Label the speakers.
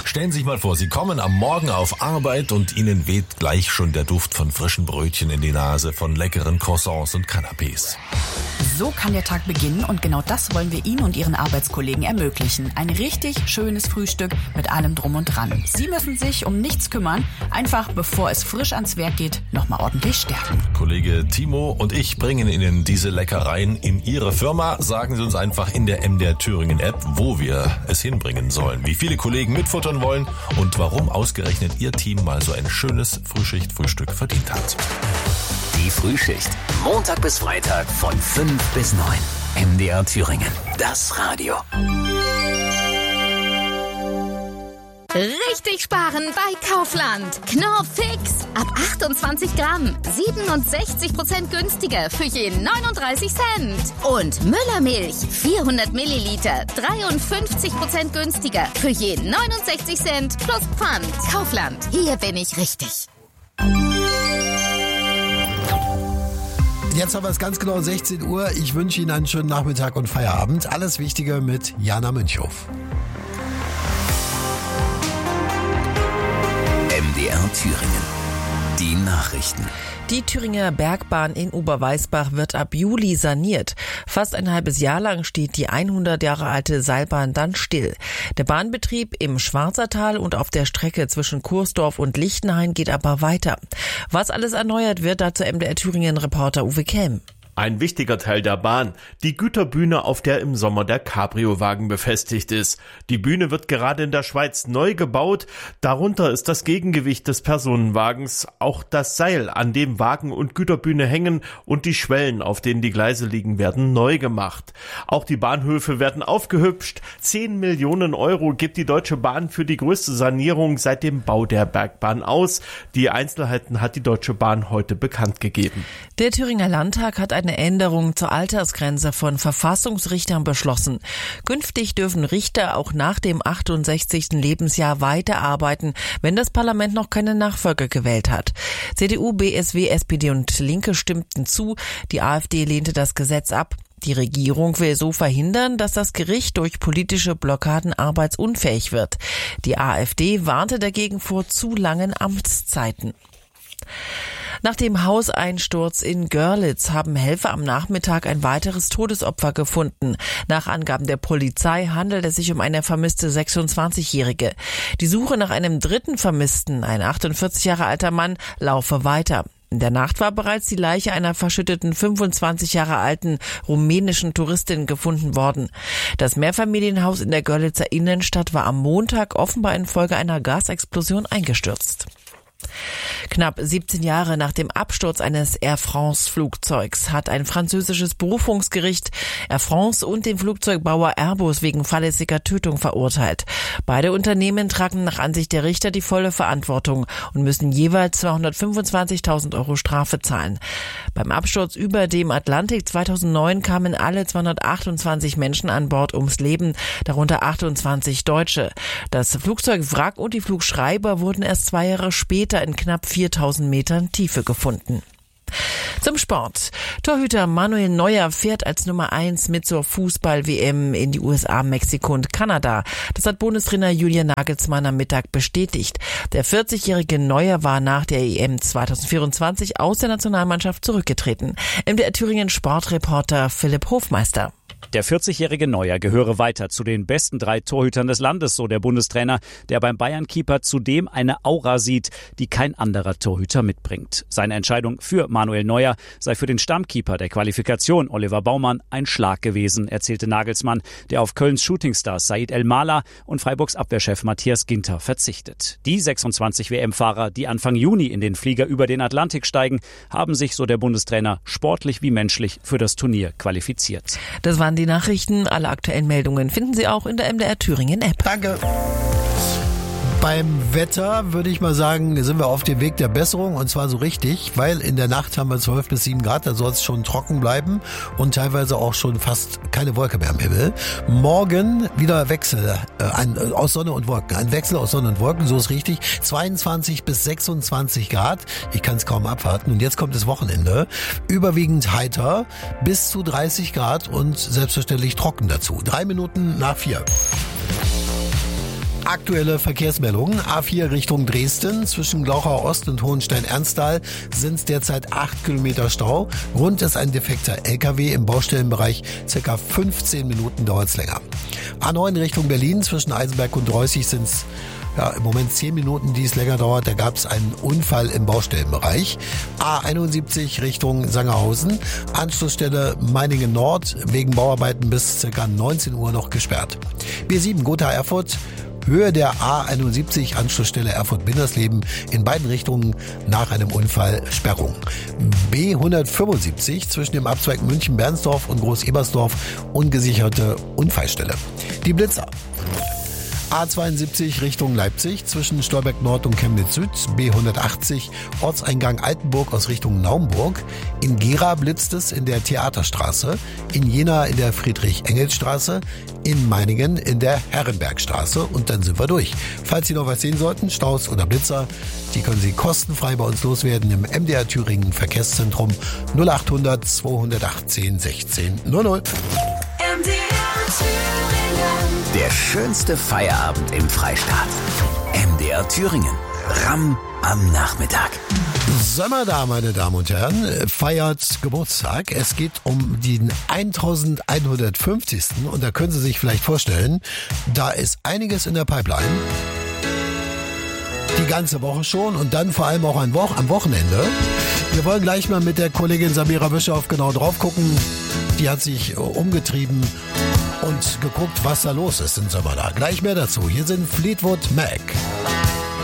Speaker 1: Stellen Sie sich mal vor, Sie kommen am Morgen auf Arbeit und Ihnen weht gleich schon der Duft von frischen Brötchen in die Nase, von leckeren Croissants und Canapés.
Speaker 2: So kann der Tag beginnen und genau das wollen wir Ihnen und Ihren Arbeitskollegen ermöglichen. Ein richtig schönes Frühstück mit allem Drum und Dran. Sie müssen sich um nichts kümmern, einfach bevor es frisch ans Werk geht, nochmal ordentlich stärken.
Speaker 1: Kollege Timo und ich bringen Ihnen diese Leckereien in Ihre Firma. Sagen Sie uns einfach in der MDR Thüringen App, wo wir es hinbringen sollen, wie viele Kollegen mitfuttern wollen und warum ausgerechnet Ihr Team mal so ein schönes Frühschicht-Frühstück verdient hat.
Speaker 3: Die Frühschicht. Montag bis Freitag von 5 bis 9. MDR Thüringen. Das Radio.
Speaker 4: Richtig sparen bei Kaufland. Knorr Fix. Ab 28 Gramm. 67% günstiger für je 39 Cent. Und Müllermilch. 400 Milliliter. 53% günstiger für je 69 Cent plus Pfand. Kaufland. Hier bin ich richtig.
Speaker 5: Jetzt haben wir es ganz genau 16 Uhr. Ich wünsche Ihnen einen schönen Nachmittag und Feierabend. Alles Wichtige mit Jana Münchhoff.
Speaker 3: MDR Thüringen. Die Nachrichten.
Speaker 6: Die Thüringer Bergbahn in Oberweisbach wird ab Juli saniert. Fast ein halbes Jahr lang steht die 100 Jahre alte Seilbahn dann still. Der Bahnbetrieb im Schwarzertal und auf der Strecke zwischen Kursdorf und Lichtenhain geht aber weiter. Was alles erneuert wird, dazu MDR Thüringen-Reporter Uwe Kelm.
Speaker 7: Ein wichtiger Teil der Bahn, die Güterbühne, auf der im Sommer der Cabrio-Wagen befestigt ist. Die Bühne wird gerade in der Schweiz neu gebaut. Darunter ist das Gegengewicht des Personenwagens, auch das Seil, an dem Wagen und Güterbühne hängen, und die Schwellen, auf denen die Gleise liegen, werden neu gemacht. Auch die Bahnhöfe werden aufgehübscht. 10 Millionen Euro gibt die Deutsche Bahn für die größte Sanierung seit dem Bau der Bergbahn aus. Die Einzelheiten hat die Deutsche Bahn heute bekannt gegeben.
Speaker 6: Der Thüringer Landtag hat eine Änderung zur Altersgrenze von Verfassungsrichtern beschlossen. Künftig dürfen Richter auch nach dem 68. Lebensjahr weiterarbeiten, wenn das Parlament noch keine Nachfolger gewählt hat. CDU, BSW, SPD und Linke stimmten zu. Die AfD lehnte das Gesetz ab. Die Regierung will so verhindern, dass das Gericht durch politische Blockaden arbeitsunfähig wird. Die AfD warnte dagegen vor zu langen Amtszeiten. Nach dem Hauseinsturz in Görlitz haben Helfer am Nachmittag ein weiteres Todesopfer gefunden. Nach Angaben der Polizei handelt es sich um eine vermisste 26-Jährige. Die Suche nach einem dritten Vermissten, ein 48 Jahre alter Mann, laufe weiter. In der Nacht war bereits die Leiche einer verschütteten 25 Jahre alten rumänischen Touristin gefunden worden. Das Mehrfamilienhaus in der Görlitzer Innenstadt war am Montag offenbar infolge einer Gasexplosion eingestürzt. Knapp 17 Jahre nach dem Absturz eines Air France-Flugzeugs hat ein französisches Berufungsgericht Air France und den Flugzeugbauer Airbus wegen fahrlässiger Tötung verurteilt. Beide Unternehmen tragen nach Ansicht der Richter die volle Verantwortung und müssen jeweils 225.000 Euro Strafe zahlen. Beim Absturz über dem Atlantik 2009 kamen alle 228 Menschen an Bord ums Leben, darunter 28 Deutsche. Das Flugzeugwrack und die Flugschreiber wurden erst 2 Jahre später in knapp 4.000 Metern Tiefe gefunden. Zum Sport. Torhüter Manuel Neuer fährt als Nummer 1 mit zur Fußball-WM in die USA, Mexiko und Kanada. Das hat Bundestrainer Julian Nagelsmann am Mittag bestätigt. Der 40-jährige Neuer war nach der EM 2024 aus der Nationalmannschaft zurückgetreten. MDR Thüringen Sportreporter Philipp Hofmeister.
Speaker 8: Der 40-jährige Neuer gehöre weiter zu den besten 3 Torhütern des Landes, so der Bundestrainer, der beim Bayern-Keeper zudem eine Aura sieht, die kein anderer Torhüter mitbringt. Seine Entscheidung für Manuel Neuer sei für den Stammkeeper der Qualifikation, Oliver Baumann, ein Schlag gewesen, erzählte Nagelsmann, der auf Kölns Shootingstar Said El-Mala und Freiburgs Abwehrchef Matthias Ginter verzichtet. Die 26 WM-Fahrer, die Anfang Juni in den Flieger über den Atlantik steigen, haben sich, so der Bundestrainer, sportlich wie menschlich für das Turnier qualifiziert.
Speaker 6: Das waren die Nachrichten. Alle aktuellen Meldungen finden Sie auch in der MDR Thüringen App.
Speaker 5: Danke. Beim Wetter würde ich mal sagen, sind wir auf dem Weg der Besserung, und zwar so richtig, weil in der Nacht haben wir 12 bis 7 Grad, da soll es schon trocken bleiben und teilweise auch schon fast keine Wolke mehr am Himmel. Morgen wieder Wechsel aus Sonne und Wolken, ein Wechsel aus Sonne und Wolken, so ist richtig, 22 bis 26 Grad, ich kann es kaum abwarten. Und jetzt kommt das Wochenende, überwiegend heiter, bis zu 30 Grad und selbstverständlich trocken dazu. 3 Minuten nach 4. Aktuelle Verkehrsmeldungen. A4 Richtung Dresden. Zwischen Glauchau Ost und Hohenstein-Ernsthal sind es derzeit 8 Kilometer Stau. Grund ist ein defekter LKW im Baustellenbereich. Circa 15 Minuten dauert es länger. A9 Richtung Berlin. Zwischen Eisenberg und Reußig sind es im Moment 10 Minuten, die es länger dauert. Da gab es einen Unfall im Baustellenbereich. A71 Richtung Sangerhausen. Anschlussstelle Meiningen Nord. Wegen Bauarbeiten bis ca. 19 Uhr noch gesperrt. B7 Gotha-Erfurt. Höhe der A71 Anschlussstelle Erfurt-Bindersleben in beiden Richtungen nach einem Unfall Sperrung. B175 zwischen dem Abzweig München-Bernsdorf und Groß-Ebersdorf ungesicherte Unfallstelle. Die Blitzer. A72 Richtung Leipzig zwischen Stolberg Nord und Chemnitz Süd, B180 Ortseingang Altenburg aus Richtung Naumburg. In Gera blitzt es in der Theaterstraße, in Jena in der Friedrich-Engels-Straße, in Meiningen in der Herrenbergstraße und dann sind wir durch. Falls Sie noch was sehen sollten, Staus oder Blitzer, die können Sie kostenfrei bei uns loswerden im MDR Thüringen Verkehrszentrum 0800 218 16 00.
Speaker 3: Der schönste Feierabend im Freistaat. MDR Thüringen. Ramm am Nachmittag.
Speaker 5: Sommerda, meine Damen und Herren, feiert Geburtstag. Es geht um den 1150. Und da können Sie sich vielleicht vorstellen, da ist einiges in der Pipeline. Die ganze Woche schon und dann vor allem auch am Wochenende. Wir wollen gleich mal mit der Kollegin Samira Bischof genau drauf gucken. Die hat sich umgetrieben und geguckt, was da los ist in Sommerda. Gleich mehr dazu. Hier sind Fleetwood Mac.